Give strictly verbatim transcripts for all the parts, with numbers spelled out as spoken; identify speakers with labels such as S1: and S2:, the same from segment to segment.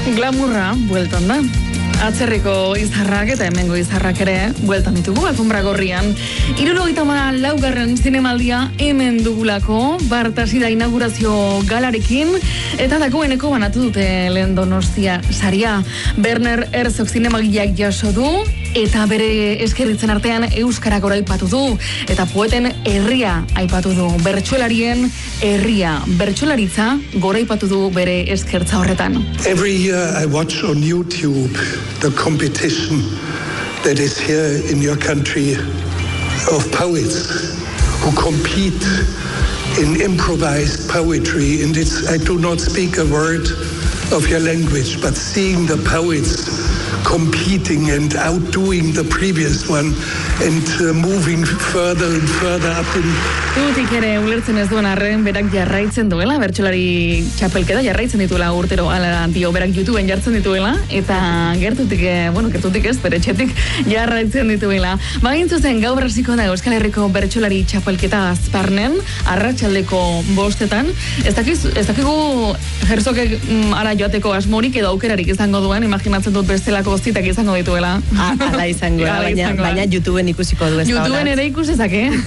S1: Glamurra, bueltan da. Atzerriko izarrak eta hemengo izarrak ere bueltan ditugu alfombra gorrian. Hirurogeita laugarren zinemaldia hemen dugulako, bart hasi da inaugurazio galarekin, eta dagoeneko banatu dute lehen Donostia saria. Werner Herzog zinemagileak jaso du, eta bere eskerritzen artean euskara goraipatu du, eta poeten herria aipatu du, bertsolarien herria, bertsolaritza goraipatu du bere eskertza horretan.
S2: Every year I watch on YouTube the competition that is here in your country of poets who compete in improvised poetry, and it's, I do not speak a word of your language, but seeing the poets competing and outdoing the previous one and uh, moving further and further up in...
S1: Tutik ere ulertzen ez duen arren berak jarraitzen duela, bertsolari txapelketa jarraitzen dituela urtero, ala dio, berak YouTubeen jartzen dituela, eta gertutik, bueno, gertutik ez, bere txetik jarraitzen dituela. Bagin zuzen, gaur hasiko da Euskal Herriko bertsolari txapelketa azparnen, arratsaldeko bostetan, ez dakiz, ez dakigu Herzogek mm, ara joateko asmorik edo aukerarik izango duen, imaginatzen dut bestelako zitak izango dituela.
S3: Ala izango da, baina, baina YouTubeen ikusiko du ez da.
S1: YouTubeen ere ikusezak, eh?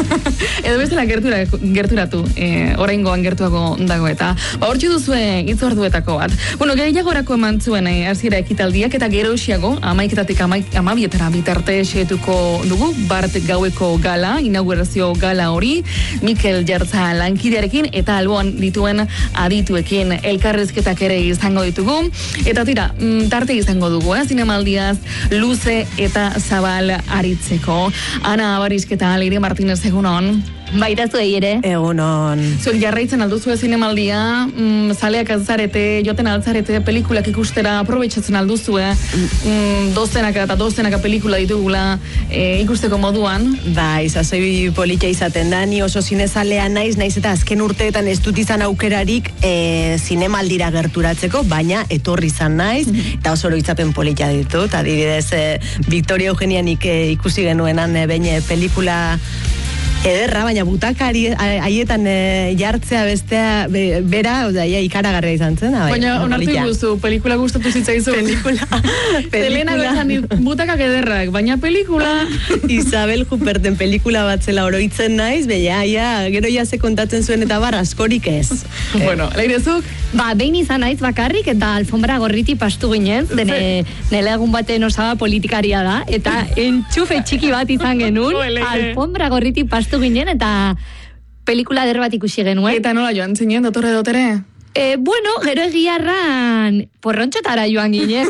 S1: Edo bestela gertura, gerturatu, eh, oraingoan gertuago dago eta. Ba, hortxe duzue itzorduetako bat. Bueno, gehiagorako eman zuen eh, hasiera ekitaldiak eta gero xiago, amaiketatik amabietara bitarte xetuko dugu, bart gaueko gala, inaugurazio gala hori, Mikel Jartza lankidearekin eta alboan dituen adituekin elkarrezketak ere izango ditugu. Eta tira, tarte izango dugu, eh? Zinemaldiaz luze eta zabal aritzeko. Ana Abarisketa, Leire Martinez, egunon.
S3: Baita zuei ere. Egunon.
S1: Zuek jarraitzen alduzue zinemaldia, mm, zaleak altzarete, joten altzarete, pelikulak ikustera, aprobetxatzen alduzue, mm, dozenaka eta dozenaka pelikula ditugula e, ikusteko moduan.
S3: Ba, izazoi politia izaten da, ni oso zinezalea naiz, naiz eta azken urteetan ez dut izan aukerarik e, zinemaldira gerturatzeko, baina etorri izan naiz, eta oso oroitzapen politia ditut, adibidez, e, Victoria Eugenianik e, ikusi genuenan e, behin pelikula ederra, baina butakari haietan e, jartzea bestea be, bera, oza, ia ikaragarria izan zen.
S1: Baina onartu iguzu, pelikula gustatu zitzaizu.
S3: Pelikula.
S1: Zelena bezan butakak ederrak, baina pelikula...
S3: Isabel Huperten pelikula bat zela oroitzen naiz, baina ia, gero ia ze kontatzen zuen eta bar askorik ez.
S1: Bueno, Leirezuk?
S4: Ba, behin izan naiz bakarrik eta alfombra gorriti pastu ginen, dene nela egun baten osaba politikaria da, eta entxufe txiki bat izan genuen, alfombra gorriti pastu ginen eta pelikula der bat ikusi genuen.
S1: Eta nola joan zinen, dotore dotere?
S4: E, bueno, gero egiarran porrontxotara joan ginen.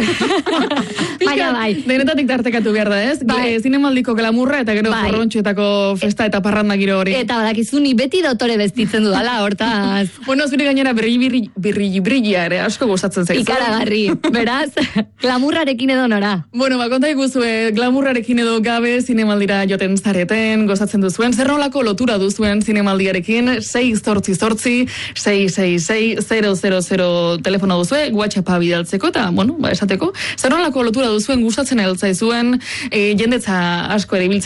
S4: Baina bai.
S1: Denetatik tartekatu behar da, ez? Bai. E, zinemaldiko glamurra eta gero bai. Porrontxoetako festa eta parranda giro hori.
S4: Eta badakizu ni beti dotore beztitzen dudala, hortaz.
S1: Bueno, zuri gainera berri birri, birri brillia ere, asko gozatzen zaizu.
S4: Ikaragarri, beraz, glamurrarekin edo nora.
S1: Bueno, ba, konta iguzue, glamurrarekin edo gabe zinemaldira joten zareten, gozatzen duzuen, zer nolako lotura duzuen zinemaldiarekin, sei zortzi zortzi, sei sei sei, zero zero zero telefono duzue, WhatsAppa bidaltzeko, eta, bueno, ba, esateko, zer nolako lotura duzuen gustatzen eltzaizuen, e, jendetza asko ere